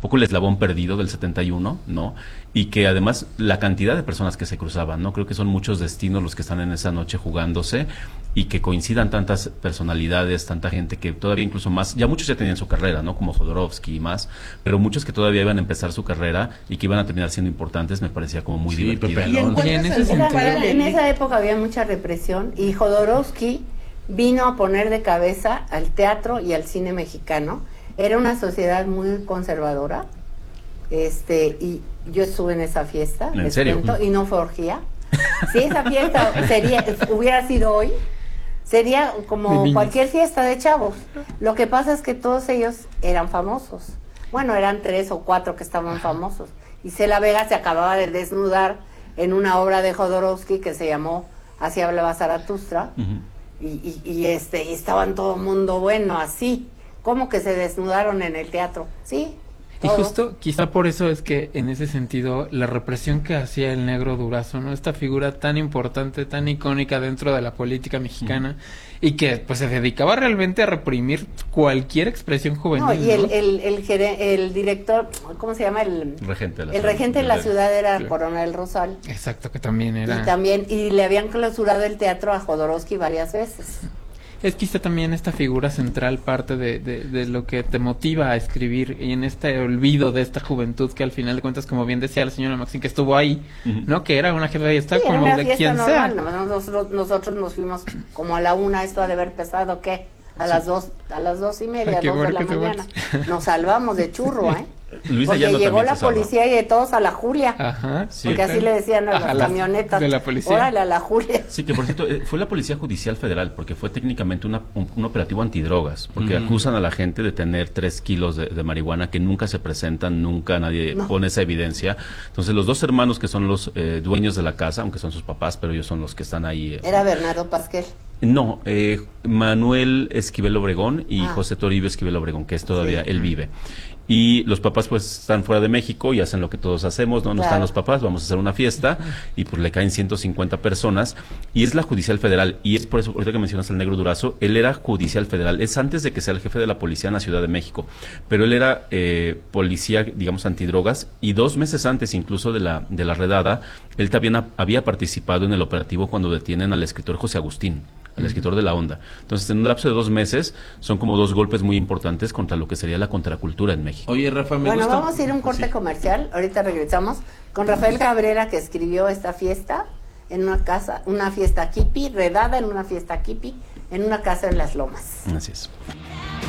poco el eslabón perdido del 71, ¿no? Y que además la cantidad de personas que se cruzaban, ¿no? Creo que son muchos destinos los que están en esa noche jugándose y que coincidan tantas personalidades, tanta gente que todavía incluso más, ya muchos ya tenían su carrera, ¿no? Como Jodorowsky y más, pero muchos que todavía iban a empezar su carrera y que iban a terminar siendo importantes, me parecía como muy divertido. En esa época había mucha represión y Jodorowsky vino a poner de cabeza al teatro y al cine mexicano. Era una sociedad muy conservadora, y yo estuve en esa fiesta, ¿En serio? Y no fue orgía. Si esa fiesta hubiera sido hoy, sería como cualquier fiesta de chavos. Lo que pasa es que todos ellos eran famosos. Bueno, eran 3 o 4 que estaban famosos. Y Cela Vega se acababa de desnudar en una obra de Jodorowsky que se llamó Así hablaba Zaratustra. Y estaban todo el mundo, bueno, así. ¿Cómo que se desnudaron en el teatro? Sí. Y justo, quizá por eso es que en ese sentido la represión que hacía el Negro Durazo, ¿no? Esta figura tan importante, tan icónica dentro de la política mexicana y que pues se dedicaba realmente a reprimir cualquier expresión juvenil. No, y el director, ¿cómo se llama? El regente de la ciudad era Coronel Rosal. Exacto, que también era. Y le habían clausurado el teatro a Jodorowsky varias veces. Es quizá también esta figura central parte de lo que te motiva a escribir y en este olvido de esta juventud que al final de cuentas, como bien decía la señora Maxine, que estuvo ahí, ¿no? Que era una fiesta como de quien sea. Nosotros nos fuimos como a la 1, esto ha de haber pesado, ¿qué? A las 2:30, 2 de la mañana. Nos salvamos de churro, Luis porque llegó la policía y de todos a la Julia. Ajá, sí, porque así le decían a las camionetas de la policía. Órale a la Julia. Sí, que por cierto, fue la Policía Judicial Federal, porque fue técnicamente un operativo antidrogas, porque acusan a la gente de tener 3 kilos de marihuana que nunca se presentan, nunca nadie pone esa evidencia. Entonces los 2 hermanos que son los dueños de la casa, aunque son sus papás, pero ellos son los que están ahí. Era Bernardo Pasquel. No, Manuel Esquivel Obregón y José Toribio Esquivel Obregón, que es todavía, él vive. Y los papás pues están fuera de México y hacen lo que todos hacemos, ¿no? No están los papás, vamos a hacer una fiesta y pues le caen 150 personas y es la Judicial Federal y es por eso, ahorita que mencionas al Negro Durazo, él era Judicial Federal, es antes de que sea el jefe de la policía en la Ciudad de México, pero él era policía, digamos, antidrogas y 2 meses antes incluso de la redada, él también había participado en el operativo cuando detienen al escritor José Agustín, al escritor de La Onda. Entonces, en un lapso de 2 meses, son como 2 golpes muy importantes contra lo que sería la contracultura en México. Oye, Rafa, Bueno, vamos a ir a un corte comercial. Ahorita regresamos con Rafael Cabrera, que escribió esta fiesta en una fiesta hippie, redada en una fiesta hippie, en una casa en Las Lomas. Así es.